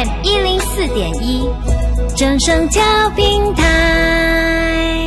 FM 104.1，正声调平台。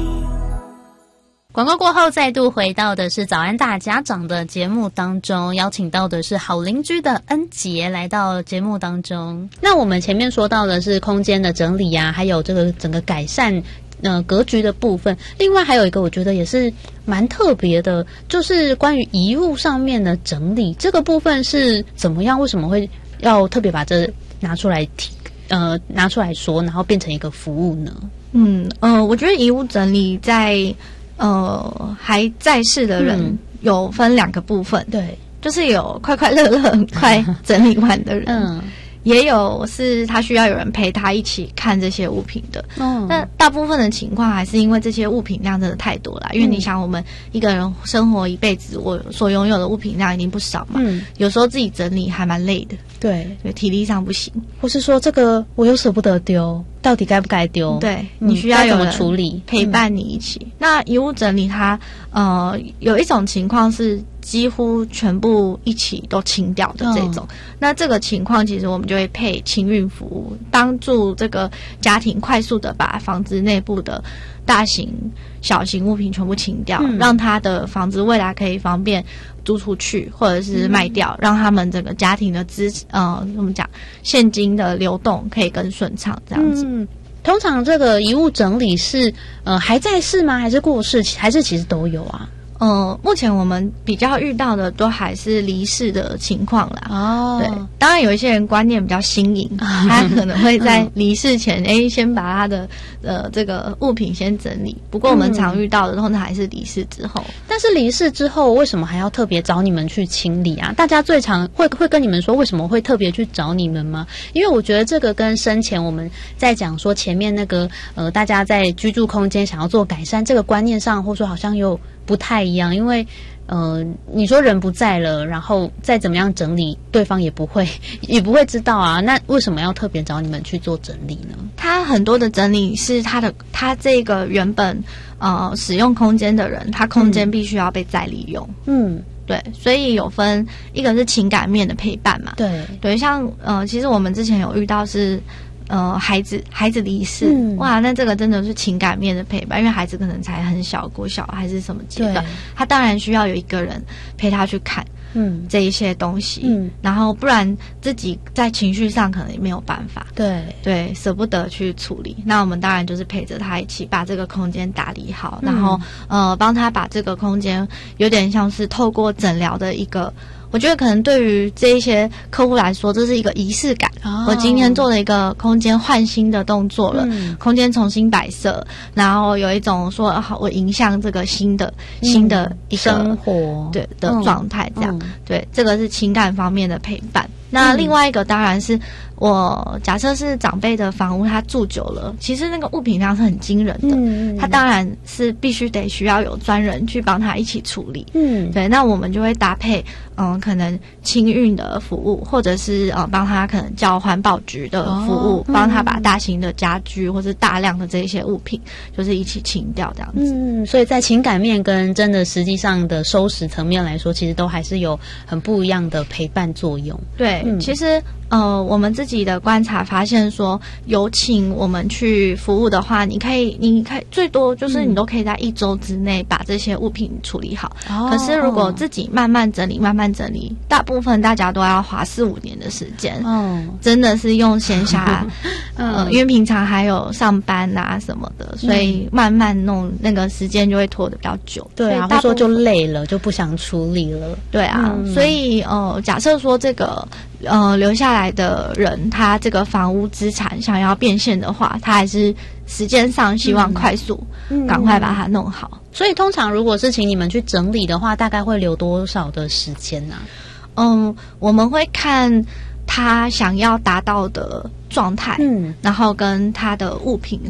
广告过后，再度回到的是早安大家长的节目当中，邀请到的是好邻居的恩杰来到节目当中。那我们前面说到的是空间的整理啊，还有这个整个改善格局的部分。另外还有一个我觉得也是蛮特别的，就是关于遗物上面的整理，这个部分是怎么样？为什么会要特别把这拿出来说，然后变成一个服务呢？ 我觉得遗物整理在还在世的人有分2个部分， 对， 就是有快快乐乐很快整理完的人，也有是他需要有人陪他一起看这些物品的。那大部分的情况还是因为这些物品量真的太多了，因为你想我们一个人生活一辈子，我所拥有的物品量已经不少嘛，有时候自己整理还蛮累的，对，体力上不行， 或是说这个我又舍不得丢，到底该不该丢？对， 你需要有人处理陪伴你一起。那遗物整理它有一种情况是几乎全部一起都清掉的这种，那这个情况其实我们就会配清运服务，帮助这个家庭快速的把房子内部的大型小型物品全部清掉，让他的房子未来可以方便租出去或者是卖掉，让他们整个家庭的怎么讲，现金的流动可以更顺畅这样子。 通常这个遗物整理是还在世吗？还是过世？还是其实都有啊？ 目前我们比较遇到的都还是离世的情况啦。对，当然有一些人观念比较新颖，他可能会在离世前，先把他的这个物品先整理。不过我们常遇到的通常还是离世之后。 但是离世之后，为什么还要特别找你们去清理啊？大家最常会跟你们说，为什么会特别去找你们吗？因为我觉得这个跟生前我们在讲说前面那个大家在居住空间想要做改善这个观念上，或者说好像又不太一样，因为你说人不在了，然后再怎么样整理，对方也不会知道啊。那为什么要特别找你们去做整理呢？ 他很多的整理是他这个原本使用空间的人，他空间必须要被再利用。对，所以有分一个是情感面的陪伴嘛。对，像其实我们之前有遇到是孩子离世，哇，那这个真的是情感面的陪伴，因为孩子可能才很小，国小还是什么阶段，他当然需要有一个人陪他去看这一些东西，然后不然自己在情绪上可能也没有办法，对，舍不得去处理。那我们当然就是陪着他一起把这个空间打理好，然后帮他把这个空间有点像是透过诊疗的一个。我觉得可能对于这一些客户来说，这是一个仪式感。我今天做了一个空间换新的动作了，空间重新摆设，然后有一种说好，我迎向这个新的一个生活对的状态，这样对，这个是情感方面的陪伴。那另外一个当然是我假设是长辈的房屋，他住久了，其实那个物品量是很惊人的，他当然是必须得需要有专人去帮他一起处理。对，那我们就会搭配可能清运的服务，或者是帮他可能叫环保局的服务，帮他把大型的家居或是大量的这些物品就是一起清掉这样子。 所以在情感面跟真的实际上的收拾层面来说，其实都还是有很不一样的陪伴作用。 对，其实我们自己的观察发现说，有请我们去服务的话，你可以最多就是你都可以在1周之内把这些物品处理好。可是如果自己慢慢整理，大部分大家都要花4-5年的时间。真的是用闲暇，因为平常还有上班啊什么的，所以慢慢弄那个时间就会拖得比较久。 对啊，或者说就累了，就不想处理了。 对啊，所以假设说这个留下来的人，他这个房屋资产想要变现的话，他还是时间上希望快速赶快把它弄好。 所以通常如果是请你们去整理的话，大概会留多少的时间呢？ 我们会看他想要达到的状态，然后跟他的物品量，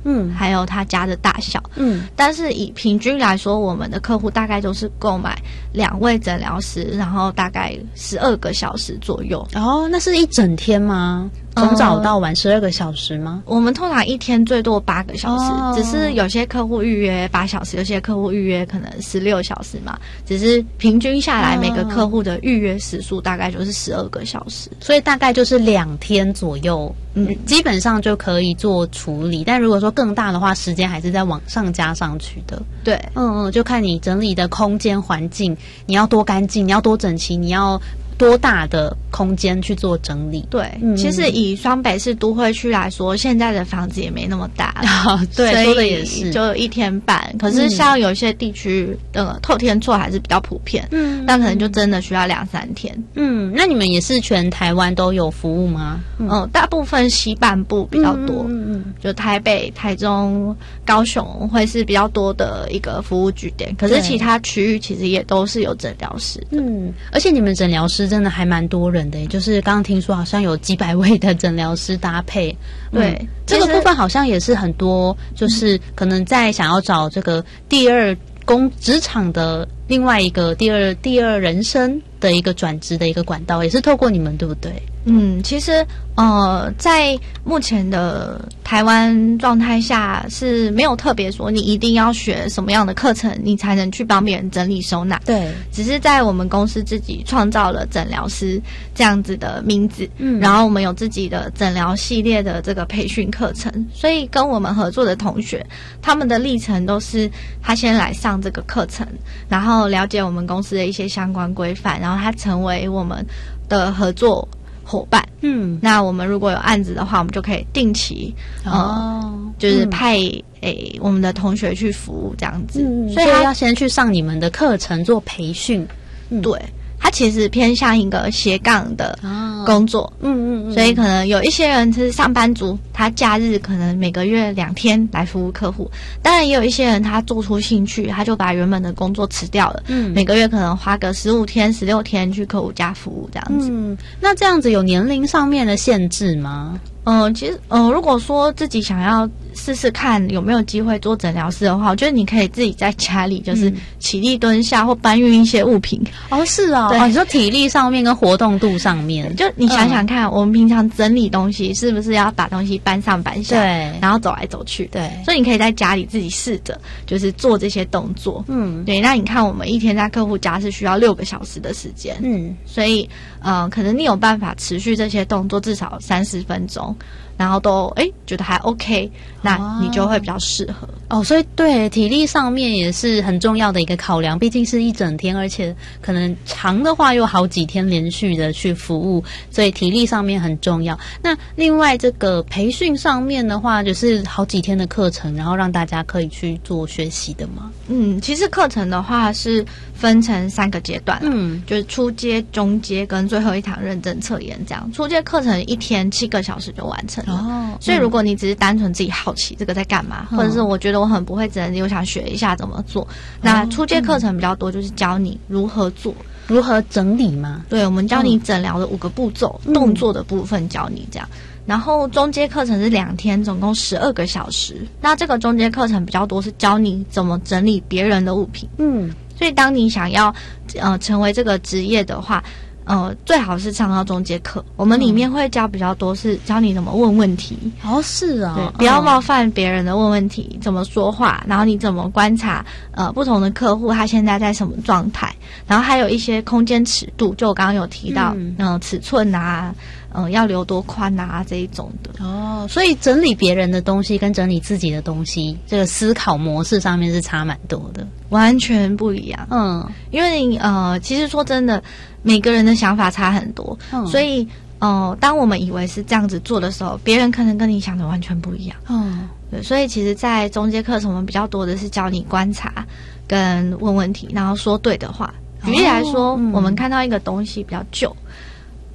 还有他家的大小，但是以平均来说，我们的客户大概都是购买2位诊疗师，然后大概12个小时左右。 哦，那是一整天吗？从早到晚12个小时吗？ 我们通常一天最多8个小时，只是有些客户预约8小时，有些客户预约可能16小时嘛。只是平均下来，每个客户的预约时数大概就是12个小时， 所以大概就是2天左右，基本上就可以做处理。但如果说更大的话，时间还是在往上加上去的。 对， 就看你整理的空间环境，你要多干净，你要多整齐，你要多大的空间去做整理。 对，其实以双北市都会区来说，现在的房子也没那么大了， 对，说的也是， 就1天半。可是像有些地区的透天厝还是比较普遍，但可能就真的需要2-3天。 那你们也是全台湾都有服务吗？ 大部分西半部比较多，就台北、台中、高雄会是比较多的一个服务据点。可是其他区域其实也都是有诊疗师的。 而且你们诊疗师真的还蛮多人的，就是刚刚听说好像有几百位的诊疗师搭配。 对， 这个部分好像也是很多，就是可能在想要找这个第二职场的另外一个第二人生的一个转职的一个管道，也是透过你们，对不对？ 其实在目前的台湾状态下是没有特别说你一定要学什么样的课程，你才能去帮别人整理收纳。 对， 只是在我们公司自己创造了诊疗师这样子的名字，然后我们有自己的诊疗系列的这个培训课程，所以跟我们合作的同学，他们的历程都是他先来上这个课程，然后了解我们公司的一些相关规范，然后他成为我们的合作伙伴。那我们如果有案子的话，我们就可以定期就是派我们的同学去服务这样子。 所以他要先去上你们的课程做培训。 对，他其实偏向一个斜杠的工作。所以可能有一些人是上班族，他假日可能每个月2天来服务客户。当然也有一些人他做出兴趣，他就把原本的工作辞掉了，每个月可能花个15天、16天去客户家服务这样子。 那这样子有年龄上面的限制吗？ 其实如果说自己想要试试看有没有机会做诊疗师的话，我觉得你可以自己在家里就是起立蹲下或搬运一些物品。 是哦，你说体力上面跟活动度上面， 就你想想看，我们平常整理东西是不是要把东西搬上搬下， 对， 然后走来走去， 对， 所以你可以在家里自己试着就是做这些动作。对，那你看我们一天在客户家是需要6个小时的时间，所以可能你有办法持续这些动作至少30分钟，然后都觉得还 OK， 那你就会比较适合。 所以对体力上面也是很重要的一个考量，毕竟是一整天，而且可能长的话又好几天连续的去服务，所以体力上面很重要。那另外这个培训上面的话，就是好几天的课程，然后让大家可以去做学习的吗？ 其实课程的话是分成3个阶段，就是初阶、中阶跟最后一堂认证测验这样。初阶课程1天7个小时就完成了，所以如果你只是单纯自己好奇这个在干嘛，或者是我觉得我很不会整理，我想学一下怎么做，那初阶课程比较多，就是教你如何做， 如何整理吗？ 对，我们教你诊疗的5个步骤，动作的部分教你这样。然后中阶课程是2天，总共12个小时。那这个中阶课程比较多是教你怎么整理别人的物品。所以当你想要成为这个职业的话，最好是上到中阶课。我们里面会教比较多是教你怎么问问题。 是啊， 对，不要冒犯别人的问问题，怎么说话，然后你怎么观察不同的客户他现在在什么状态，然后还有一些空间尺度，就我刚刚有提到尺寸啊，要留多宽啊这一种的。 所以整理别人的东西跟整理自己的东西，这个思考模式上面是差蛮多的， 完全不一样。因为你其实说真的，每个人的想法差很多，所以当我们以为是这样子做的时候，别人可能跟你想的完全不一样。对，所以其实在中阶课程我们比较多的是教你观察跟问问题，然后说对的话。举例来说，我们看到一个东西比较旧，